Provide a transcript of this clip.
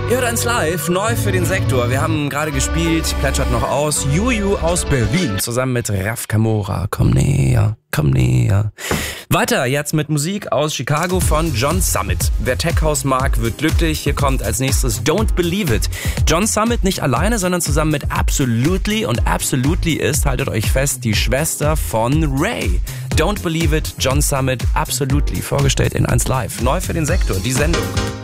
Ihr hört eins live, neu für den Sektor. Wir haben gerade gespielt, plätschert noch aus. Juju aus Berlin, zusammen mit Raf Kamora. Komm näher, komm näher. Weiter jetzt mit Musik aus Chicago von John Summit. Wer Tech House mag, wird glücklich. Hier kommt als nächstes Don't Believe It. John Summit nicht alleine, sondern zusammen mit Absolutely. Und Absolutely ist, haltet euch fest, die Schwester von Ray. Don't Believe It, John Summit, Absolutely. Vorgestellt in 1 Live. Neu für den Sektor, die Sendung.